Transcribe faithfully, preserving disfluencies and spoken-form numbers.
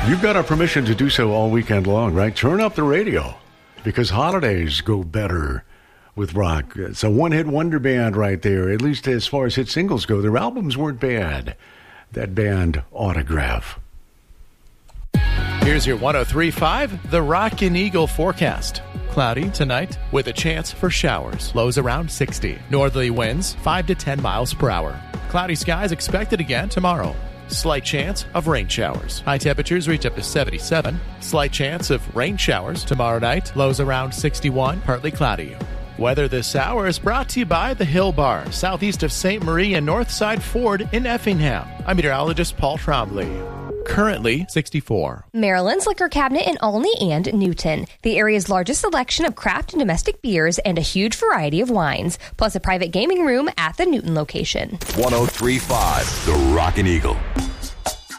You've got our permission to do so all weekend long, right? Turn up the radio because holidays go better with rock. It's a one-hit wonder band right there, at least as far as hit singles go. Their albums weren't bad. That band, Autograph. Here's your one oh three point five, the Rockin' Eagle forecast. Cloudy tonight with a chance for showers. Lows around sixty. Northerly winds five to ten miles per hour. Cloudy skies expected again tomorrow. Slight chance of rain showers. High temperatures reach up to seventy-seven. Slight chance of rain showers tomorrow night. Lows around sixty-one, partly cloudy. Weather this hour is brought to you by the Hill Bar, southeast of Saint Marie and Northside Ford in Effingham. I'm meteorologist Paul Trombley. Currently sixty-four. Maryland's Liquor Cabinet in Olney and Newton. The area's largest selection of craft and domestic beers and a huge variety of wines, plus a private gaming room at the Newton location. one oh three point five, the Rockin' Eagle.